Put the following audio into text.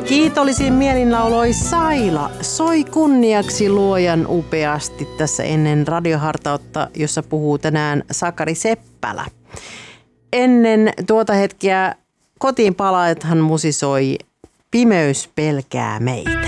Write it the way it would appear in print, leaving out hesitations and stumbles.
Kiitollisin mielin lauloi Saila. Soi kunniaksi luojan upeasti tässä ennen radiohartautta, jossa puhuu tänään Sakari Seppälä. Ennen tuota hetkeä kotiin palaajathan musisoi Pimeys pelkää meitä.